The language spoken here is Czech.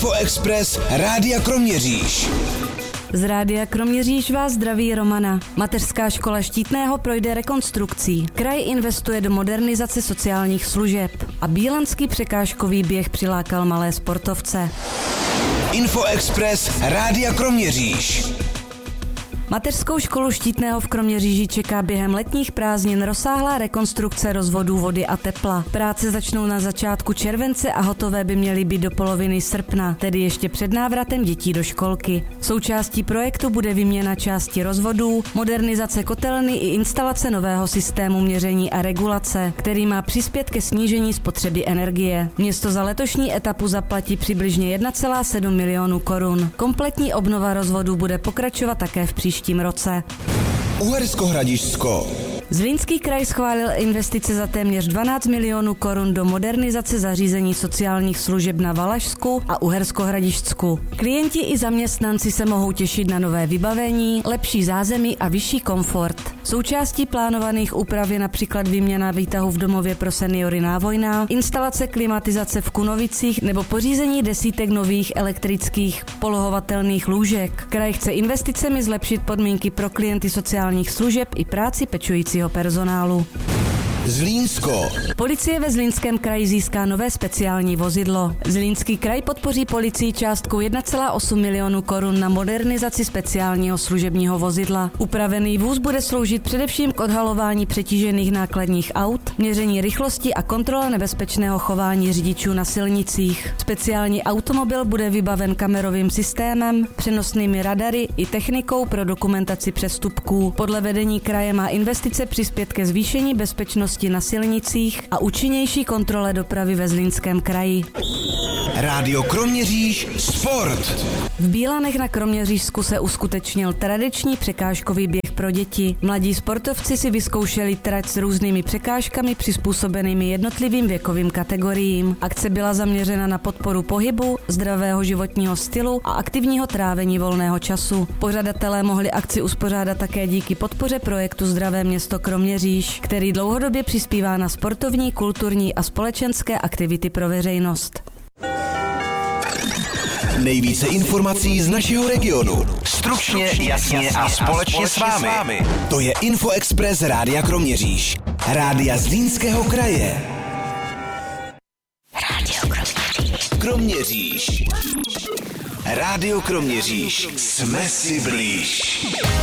Infoexpress Rádia Kroměříž. Z Rádia Kroměříž vás zdraví Romana. Mateřská škola Štítného projde rekonstrukcí. Kraj investuje do modernizace sociálních služeb a bílanský překážkový běh přilákal malé sportovce. Infoexpress Rádia Kroměříž. Mateřskou školu Štítného v Kroměříži čeká během letních prázdnin rozsáhlá rekonstrukce rozvodů vody a tepla. Práce začnou na začátku července a hotové by měly být do poloviny srpna, tedy ještě před návratem dětí do školky. Součástí projektu bude výměna části rozvodů, modernizace kotelny i instalace nového systému měření a regulace, který má přispět ke snížení spotřeby energie. Město za letošní etapu zaplatí přibližně 1,7 milionu korun. Kompletní obnova rozvodů bude pokračovat také v příštím roce. Uhersko-Hradišťsko. Zlínský kraj schválil investice za téměř 12 milionů korun do modernizace zařízení sociálních služeb na Valašsku a Uhersko-Hradišťsku. Klienti i zaměstnanci se mohou těšit na nové vybavení, lepší zázemí a vyšší komfort. Součástí plánovaných úprav je například výměna výtahu v domově pro seniory Návojná, instalace klimatizace v Kunovicích nebo pořízení desítek nových elektrických polohovatelných lůžek. Kraj chce investicemi zlepšit podmínky pro klienty sociálních služeb i práci pečujícího personálu. Zlínsko. Policie ve Zlínském kraji získá nové speciální vozidlo. Zlínský kraj podpoří policii částkou 1,8 milionu korun na modernizaci speciálního služebního vozidla. Upravený vůz bude sloužit především k odhalování přetížených nákladních aut, měření rychlosti a kontrola nebezpečného chování řidičů na silnicích. Speciální automobil bude vybaven kamerovým systémem, přenosnými radary i technikou pro dokumentaci přestupků. Podle vedení kraje má investice přispět ke zvýšení bezpečnosti na silnicích a účinnější kontrole dopravy ve Zlínském kraji. Rádio Kroměříž Sport. V Bílanech na Kroměřížsku se uskutečnil tradiční překážkový běh pro děti. Mladí sportovci si vyzkoušeli trať s různými překážkami přizpůsobenými jednotlivým věkovým kategoriím. Akce byla zaměřena na podporu pohybu, zdravého životního stylu a aktivního trávení volného času. Pořadatelé mohli akci uspořádat také díky podpoře projektu Zdravé město Kroměříž, který dlouhodobě přispívá na sportovní, kulturní a společenské aktivity pro veřejnost. Nejvíce informací z našeho regionu. Stručně, jasně a společně s vámi. To je Infoexpress Rádia Kroměříž. Rádia Zlínského kraje. Rádio Kroměříž. Rádio Kroměříž. Jsme si blíž.